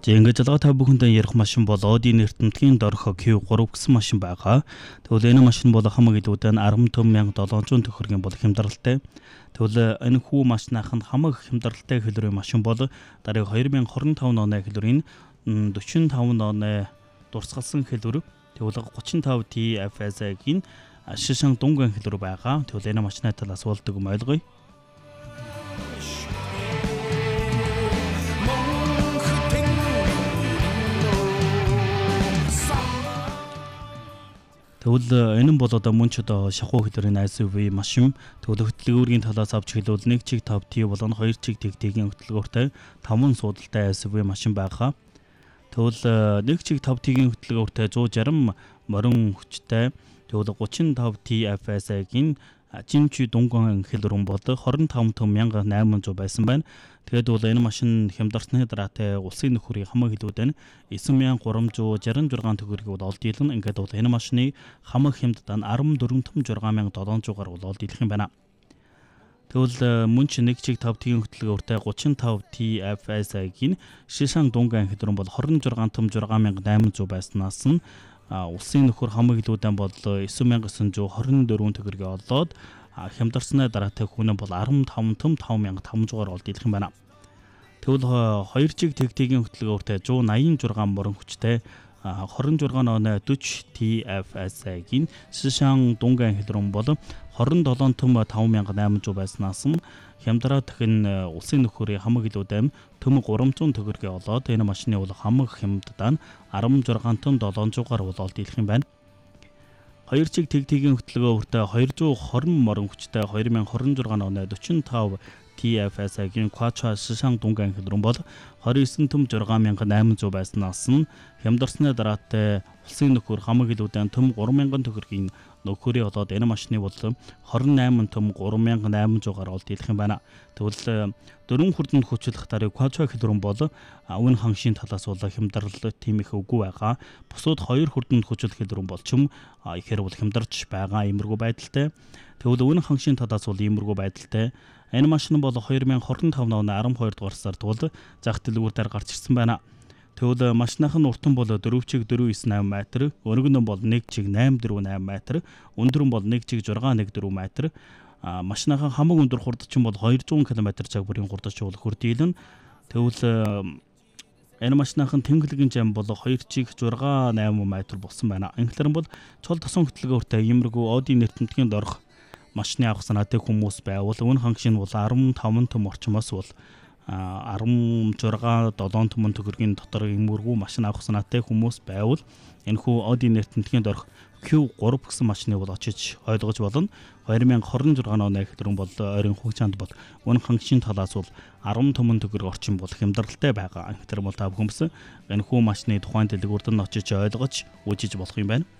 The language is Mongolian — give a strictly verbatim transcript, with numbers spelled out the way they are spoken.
За ингээд залгаа та бүхэндээ ярих машин бол Audi нэртэмтгийн Dorco Q three гэсэн машин байгаа. Тэгвэл энэ машин бол хамаг илүүдэн арвамтөн мянга долоонзуун төгрөгийн бол хямдралтай. Тэгвэл энэ хүү машинаах нь хамаг хямдралтай хэлбэрийн машин бол дараагийн two thousand twenty-five оны хэлбэрийн forty-five оны дурсгалсан хэлбэр. Тэгвэл thirty-five T F S-ийн шишин дунган хэлбэр байгаа. Тэгвэл энэ машины талаас болдог юм ойлгоё. Тэгвэл энэ нь бол одоо мөн ч одоо шахуу хэлбэрийн эс ю ви машин. Тэгвэл хөтөлбөрийн талаас авч хэлбэл one чиг five T болон two чиг T-ийн хөтөлбөртэй таван суудалтай эс ю ви машин байгаа. Тэгвэл one чиг five T-ийн хөтөлбөртэй one sixty морин хүчтэй. Тэгвэл thirty-five T F S-ийн жимчи дунган хэлбэрэн бол twenty-five thousand eight hundred байсан байна. Тэгээд бол энэ машин хямдарсны дараатай улсын нөхөрийн хамаг хэлбэрээр nine thousand three hundred sixty-six төгрөгийг бол олд дийлэн. Ингээд бол энэ машины хамаг хямдтаа fourteen thousand six thousand seven hundred бол олд дийлэх юм байна. Тэгвэл мөн ч one чиг five T-ийн хөтөлбөртэй thirty-five T F S-ийн шишин дунган хэлбэрэн бол twenty-six thousand six thousand eight hundred байснаас нь улсын нөхөр хамаг хэлбэрэн бол nine thousand nine hundred twenty-four төгрөгийг олоод хямдарсны дараатай хүнэн бол fifteen thousand five hundred олд дийлэх юм байна. Тэгвэл two чиг T-ийн хөтөлбөртэй one eighty-six морин хүчтэй twenty-six оны forty T F S-ийн шишин дунган хэлбэрэн бол twenty-seven thousand five hundred байснаас нь хямдраа дахин улсын нөхөрийн хамаг хэлбэрээр төм three hundred төгрөгийг олоод энэ машины бол хамаг хямдтаа sixteen thousand seven hundred бол олд дийлэх юм байна. two чиг T-ийн хөтөлбөртэй two twenty морин хүчтэй twenty twenty-six оны forty-five T F S-ийн Quattro шишин дунган хэлбэрэн бол twenty-nine thousand six hundred байснаас нь хямдарсны дараатай улсын нөхөр хамаг хэлбэрээр төм three thousand төгрөгийн нөхөрийн олоод энэ машины бол twenty-eight төм three thousand eight hundred олд дийлэх юм байна. Тэгвэл дөрвөн хүрдэнд хүчлэх дарыг Quattro хэлбэрэн бол өмнө хангшийн талаас бол хямдрал тийм их үгүй байгаа. Бусууд хоёр хүрдэнд хүчлэх хэлбэрэн бол ч юм ихээр бол хямдарч байгаа иймэрхүү байдалтай. Тэгвэл өмнө хангшийн талаас бол иймэрхүү байдалтай. Энэ машин бол twenty twenty-five оны twelve дугаар сард бол зах дэлгүүрээр гарч ирсэн байна. Тэгвэл машиных нь уртан бол four чиг four nine метр, өргөн нь бол one чиг eight four eight метр, өндөр нь бол one чиг six one four метр. Машиных хамаг өндөр хурдчин бол two hundred км цаг бүрийн хурдч бол хүрдийлэн. Тэгвэл энэ машиных нь тэмдэглэгийн зам бол two чиг six eight метр болсон байна. Инхлэр нь бол цол тосон хөтөлбөртэй иймэрхүү Audi нэртэмтгийн дорх машины авах санаатай хүмүүс байвал өмнө хангшийн бол fifteen том орчмоос бол sixteen seven том төгрөгийн дотор иймэрхүү машин авах санаатай хүмүүс байвал энэхүү Audi нэртэмтгийн дорх Q three гэсэн машиныг бол очиж ойлгож болно. twenty twenty-six оны хэлбэрэн бол ойрын хугацаанд бол өмнө хангшийн талаас бол ten том төгрөг орчим бол хямдралтай байгаа. Тэр бол та бүхэн энэхүү машины тухайн дэлгүүрт нь очиж ойлгож үзэж болох юм байна.